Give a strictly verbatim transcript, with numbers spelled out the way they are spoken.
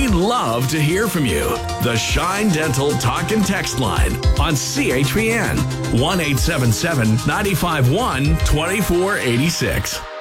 We'd love to hear from you. The Shine Dental Talk and Text line on C H P N one eight seven seven, nine five one, two four eight six.